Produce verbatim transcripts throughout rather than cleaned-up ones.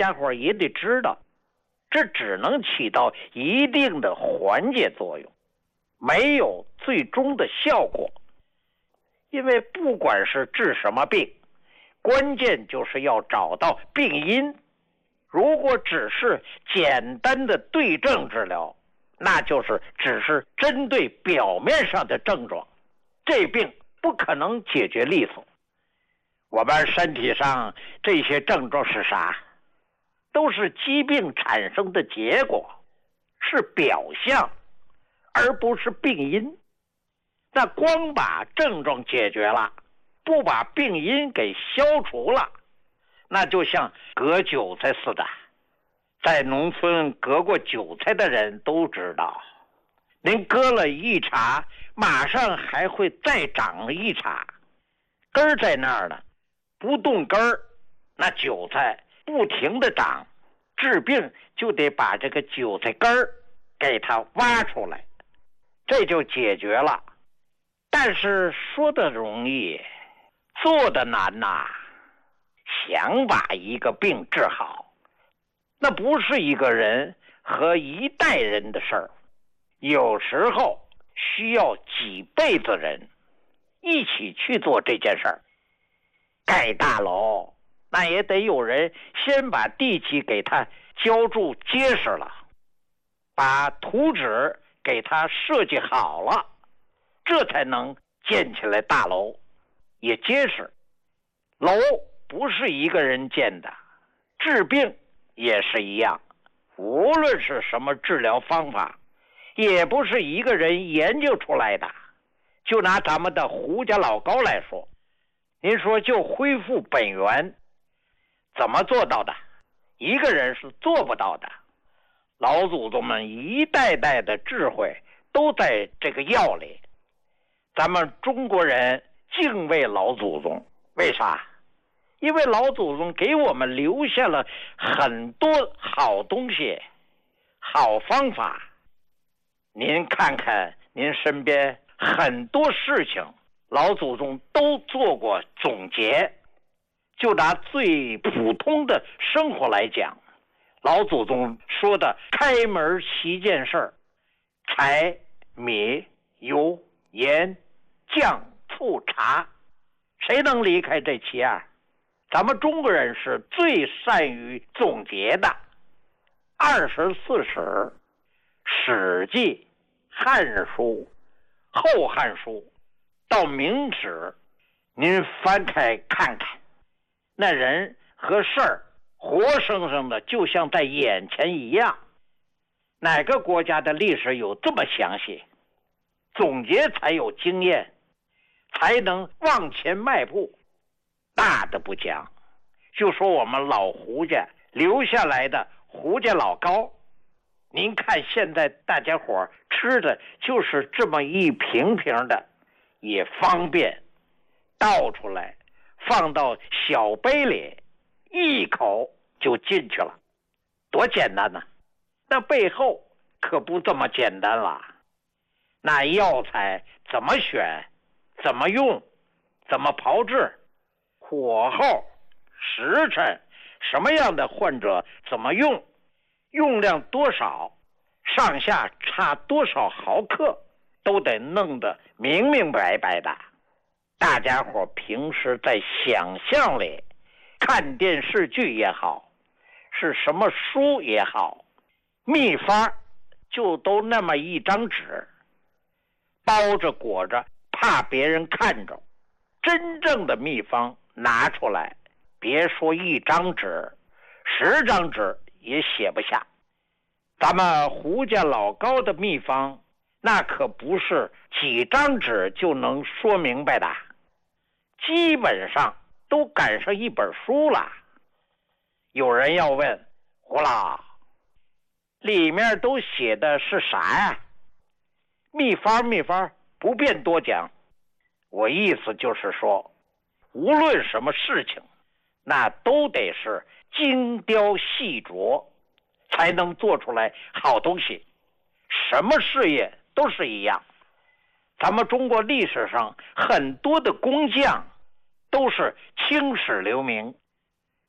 家伙也得知道，这只能起到一定的缓解作用，没有最终的效果。因为不管是治什么病，关键就是要找到病因。如果只是简单的对症治疗，那就是只是针对表面上的症状，这病不可能解决利索。我们身体上这些症状是啥？都是疾病产生的结果，是表象，而不是病因。那光把症状解决了，不把病因给消除了，那就像割韭菜似的。在农村割过韭菜的人都知道，您割了一茬，马上还会再长一茬，根儿在那儿呢，不动根儿，那韭菜不停的长，治病就得把这个韭菜根儿给它挖出来，这就解决了。但是说的容易，做的难呐。想把一个病治好，那不是一个人和一代人的事儿，有时候需要几辈子人一起去做这件事儿。盖大楼，那也得有人先把地基给它浇筑结实了，把图纸给它设计好了，这才能建起来大楼，也结实。楼不是一个人建的，治病也是一样，无论是什么治疗方法，也不是一个人研究出来的。就拿咱们的胡家老高来说，您说就恢复本源，怎么做到的？一个人是做不到的。老祖宗们一代代的智慧都在这个药里。咱们中国人敬畏老祖宗，为啥？因为老祖宗给我们留下了很多好东西，好方法。您看看您身边很多事情，老祖宗都做过总结。就拿最普通的生活来讲，老祖宗说的开门七件事，柴米油盐酱醋茶，谁能离开这七样？咱们中国人是最善于总结的。二十四史、史记、汉书、后汉书到明史，您翻开看看，那人和事儿活生生的就像在眼前一样。哪个国家的历史有这么详细？总结才有经验，才能往前迈步。大的不讲，就说我们老胡家留下来的胡家老高，您看现在大家伙吃的就是这么一瓶瓶的，也方便，倒出来放到小杯里，一口就进去了，多简单呢！那背后可不这么简单了。那药材怎么选，怎么用，怎么炮制，火候、时辰，什么样的患者怎么用，用量多少，上下差多少毫克，都得弄得明明白白的。大家伙平时在想象里看电视剧也好，是什么书也好，秘方就都那么一张纸，包着裹着，怕别人看着。真正的秘方拿出来，别说一张纸，十张纸也写不下。咱们胡家老高的秘方，那可不是几张纸就能说明白的，基本上都赶上一本书了。有人要问，胡老，里面都写的是啥呀？秘方秘方不便多讲。我意思就是说，无论什么事情，那都得是精雕细琢，才能做出来好东西。什么事业都是一样。咱们中国历史上很多的工匠都是青史留名，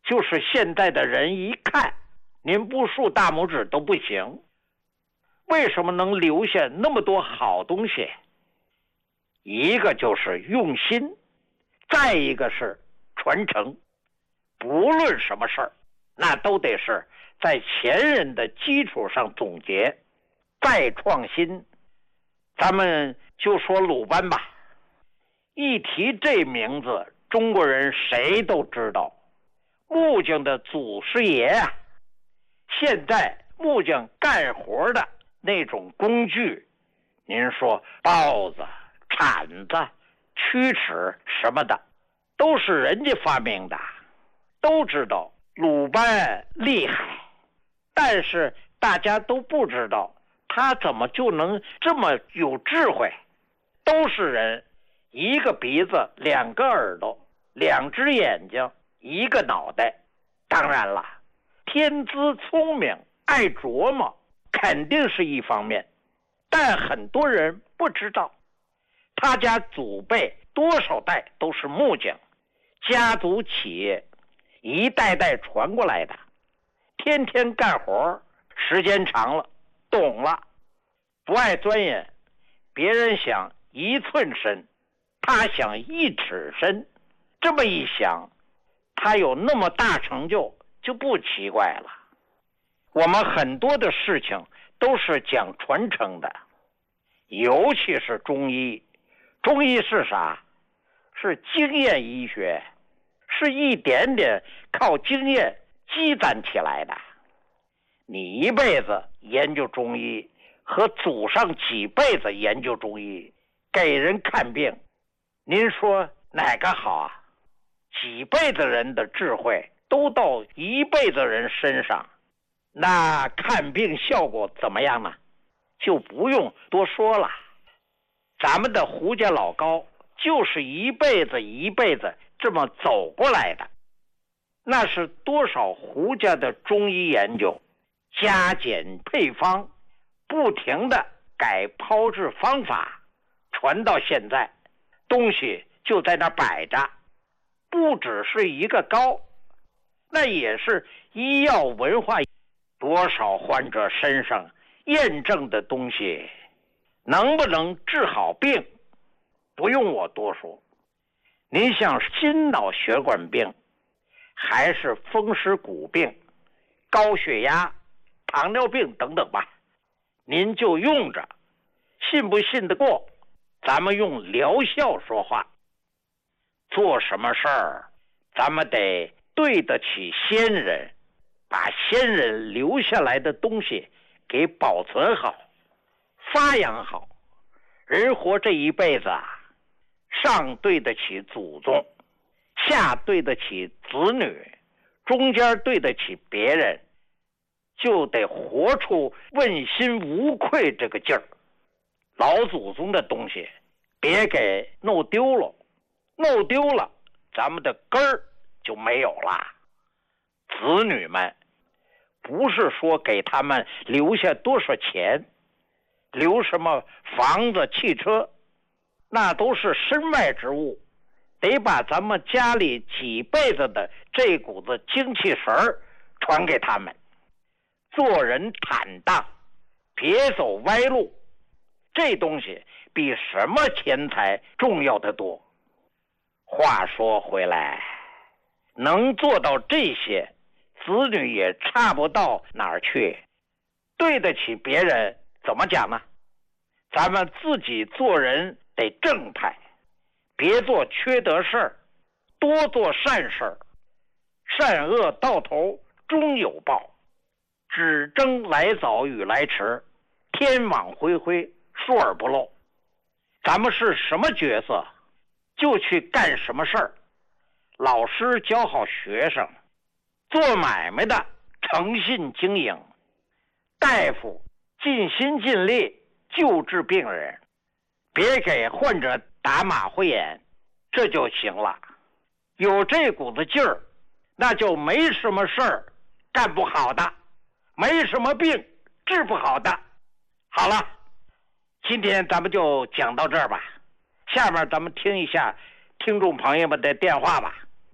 就是现在的人一看，您不竖大拇指都不行。为什么能留下那么多好东西？一个就是用心，再一个是传承。不论什么事儿，那都得是在前人的基础上总结，再创新。咱们就说鲁班吧，一提这名字，中国人谁都知道，木匠的祖师爷啊。现在木匠干活的那种工具，您说刨子、铲子、曲尺什么的，都是人家发明的。都知道鲁班厉害，但是大家都不知道他怎么就能这么有智慧。都是人，一个鼻子，两个耳朵，两只眼睛，一个脑袋。当然了，天资聪明，爱琢磨，肯定是一方面，但很多人不知道，他家祖辈多少代都是木匠，家族企业一代代传过来的，天天干活，时间长了，懂了，不爱钻研。别人想一寸深，他想一尺深，这么一想，他有那么大成就，就不奇怪了。我们很多的事情都是讲传承的，尤其是中医。中医是啥？是经验医学，是一点点靠经验积攒起来的。你一辈子研究中医，和祖上几辈子研究中医，给人看病，您说哪个好啊？几辈子人的智慧都到一辈子人身上，那看病效果怎么样呢？就不用多说了。咱们的胡家老高就是一辈子一辈子这么走过来的，那是多少胡家的中医研究，加减配方，不停的改炮制方法，传到现在，东西就在那摆着，不只是一个高，那也是医药文化，多少患者身上验证的东西，能不能治好病，不用我多说。您像心脑血管病，还是风湿骨病、高血压、糖尿病等等吧，您就用着，信不信得过？咱们用疗效说话。做什么事儿，咱们得对得起先人，把先人留下来的东西给保存好，发扬好。人活这一辈子啊，上对得起祖宗，下对得起子女，中间对得起别人，就得活出问心无愧这个劲儿。老祖宗的东西别给弄丢了，弄丢了咱们的根儿就没有了。子女们不是说给他们留下多少钱，留什么房子汽车，那都是身外之物，得把咱们家里几辈子的这股子精气神儿传给他们。做人坦荡，别走歪路，这东西比什么钱财重要得多。话说回来，能做到这些，子女也差不到哪儿去。对得起别人，怎么讲呢？咱们自己做人得正派，别做缺德事儿，多做善事儿。善恶到头终有报，只争来早与来迟，天网恢恢，疏而不漏。咱们是什么角色，就去干什么事儿。老师教好学生，做买卖的诚信经营，大夫尽心尽力救治病人，别给患者打马虎眼，这就行了。有这股子劲儿，那就没什么事儿干不好的，没什么病治不好的。好了，今天咱们就讲到这儿吧，下面咱们听一下听众朋友们的电话吧。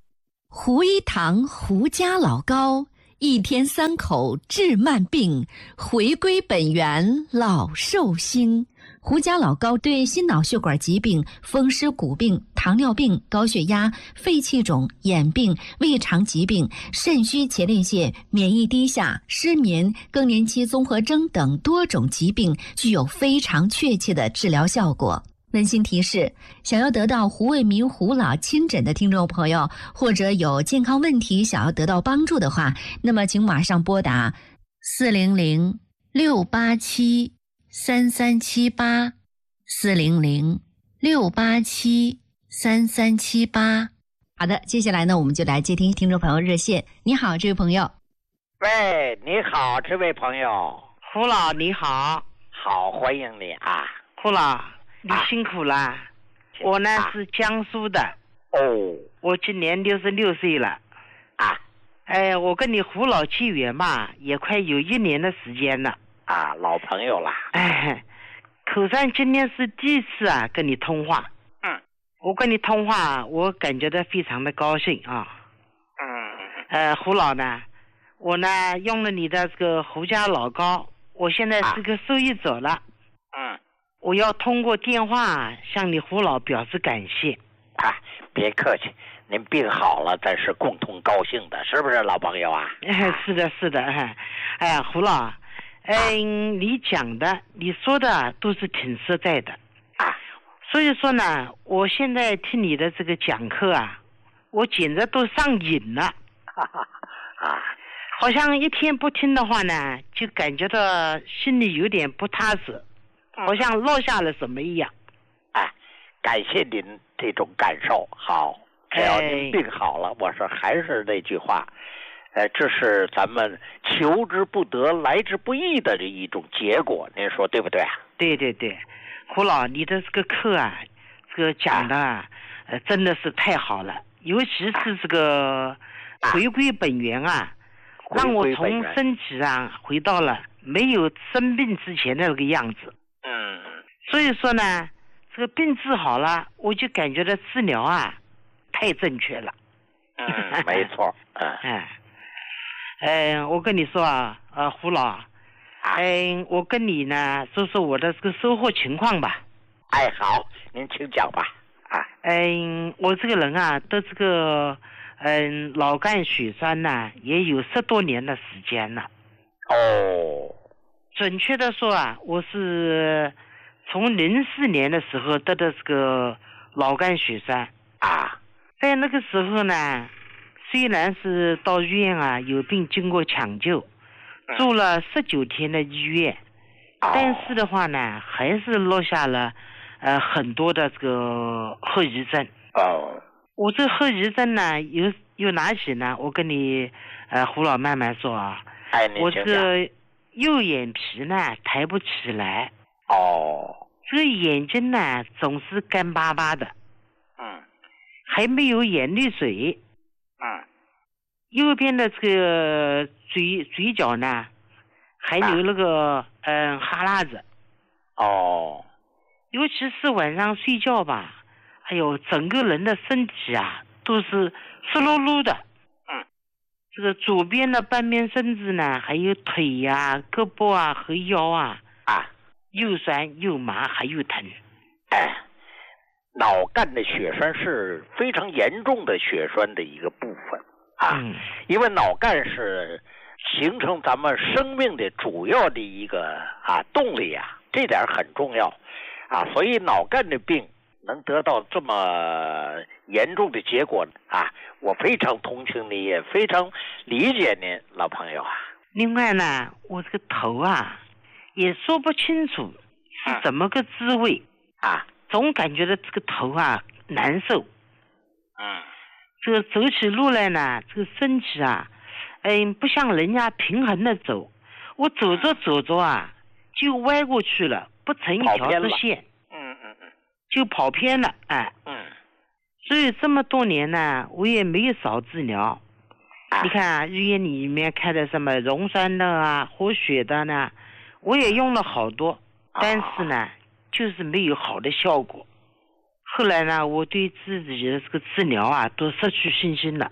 胡一堂胡家老高，一天三口治慢病，回归本源老寿星。胡家老高对心脑血管疾病、风湿骨病、糖尿病、高血压、肺气肿、眼病、胃肠疾病、肾虚前列腺、免疫低下、失眠、更年期综合征等多种疾病具有非常确切的治疗效果。温馨提示：想要得到胡卫民胡老亲诊的听众朋友，或者有健康问题想要得到帮助的话，那么请马上拨打四零零六八七三三七八四零零六八七三三七八。好的，接下来呢，我们就来接听听众朋友热线。你好，这位朋友。 喂，你好，这位朋友。 胡老你好。 好，欢迎你啊。 胡老你辛苦了。啊、我呢、啊、是江苏的。 哦。 我今年六十六岁了。 啊。 哎，我跟你胡老契约嘛，也快有一年的时间了。 啊，老朋友了。 哎，口上今天是第一次啊跟你通话。 嗯。 我跟你通话，我感觉到非常的高兴啊。 嗯。 呃，胡老呢，我呢用了你的这个胡家老高，我现在是个受益者了。 嗯。 我要通过电话向你胡老表示感谢。 啊，别客气，您病好了，咱是共同高兴的，是不是老朋友啊？ 是的，是的。哎呀，胡老，嗯、呃，你讲的、你说的都是挺实在的。 啊， 所以说呢，我现在听你的这个讲课啊，我简直都上瘾了。 啊， 好像一天不听的话呢，就感觉到心里有点不踏实。好像落下了什么一样。 哎，感谢您这种感受。好，只要您病好了，哎、我说还是那句话，呃，这是咱们求之不得、来之不易的这一种结果，您说对不对啊？ 对对对，胡老，你的这个课啊，这个讲的、啊、呃真的是太好了，尤其是这个回归本源啊，啊让我从身体啊回到了没有生病之前的那个样子。 嗯， 所以说呢，这个病治好了，我就感觉到治疗啊，太正确了。 嗯，没错。嗯， 哎，呃，我跟你说啊，呃，胡老，嗯、呃，我跟你呢说说我的这个收获情况吧。 哎，好，您请讲吧。啊， 嗯、呃，我这个人啊，得这个嗯、呃、脑干血栓呢，也有十多年的时间了。 哦。 准确的说啊，我是从零四年的时候得的这个脑干血栓啊， 在那个时候呢，虽然是到医院啊有病经过抢救，住了十九天的医院， 哦、 但是的话呢，还是落下了呃很多的这个后遗症。 哦， 我这后遗症呢有有哪些呢？我跟你呃胡老慢慢说啊。 哎， 我这个右眼皮呢抬不起来。 哦。 这个眼睛呢总是干巴巴的。 嗯。 还没有眼泪水。 嗯。 右边的这个嘴嘴角呢还流了个嗯、呃、哈喇子。 哦。 尤其是晚上睡觉吧，哎呦，整个人的身体啊都是湿漉漉的。 嗯。 这个左边的半边身子呢，还有腿呀、啊、胳膊啊和腰啊啊， 又酸又麻还又疼。 哎，脑干的血栓是非常严重的血栓的一个部分啊， 嗯、 因为脑干是形成咱们生命的主要的一个啊动力啊，这点很重要啊，所以脑干的病能得到这么严重的结果啊，我非常同情你，也非常理解您，老朋友啊。 另外呢，我这个头啊也说不清楚是怎么个滋味、 嗯、啊， 总感觉到这个头啊难受。 嗯， 这个走起路来呢，这个身体啊，嗯，不像人家平衡的走，我走着走着啊就歪过去了，不成一条直线。 嗯嗯嗯， 就跑偏了，哎。 嗯。 所以这么多年呢，我也没有少治疗。啊、你看啊，医院里面开的什么溶栓的啊、活血的呢，我也用了好多， 啊、 但是呢，就是没有好的效果。后来呢，我对自己的这个治疗啊，都失去信心了。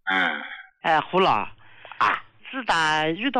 嗯。 哎，胡老啊， 自打遇到